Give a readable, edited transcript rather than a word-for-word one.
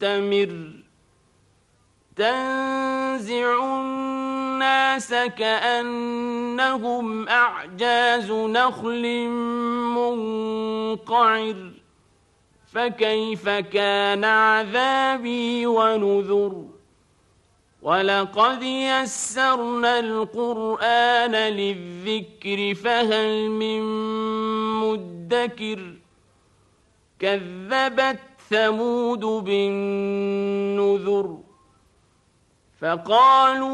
مستمر تنزع الناس كأنهم أعجاز نخل منقعر فكيف كان عذابي ونذر ولقد يسرنا القرآن للذكر فهل من مدكر كذبت ثمود بالنذر فقالوا